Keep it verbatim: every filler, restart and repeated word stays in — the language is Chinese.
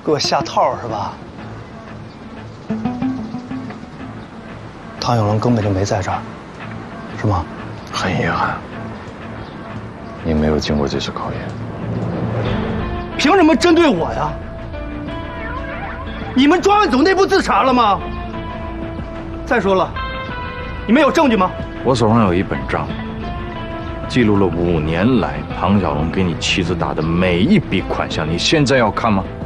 给我下套是吧？唐有龙根本就没在这儿，是吗？ 很遗憾，你没有经过这次考验。 凭什么针对我呀？你们专案组内部自查了吗？再说了，你们有证据吗？ 我手上有一本账，记录了五年来唐小龙给你妻子打的每一笔款项，你现在要看吗？